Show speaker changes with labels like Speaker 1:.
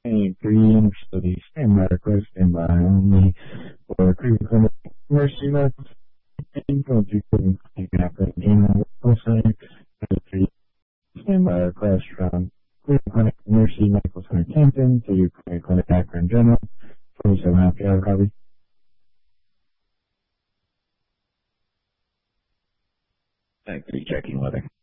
Speaker 1: 3 study, standby request, standby only for Cleveland Clinic Mercy Medical Center, to Cleveland Clinic General website, 3 standby request from Cleveland Clinic Mercy Medical Center Canton to Cleveland Clinic Akron General, 47 after copy.
Speaker 2: Thanks for checking weather.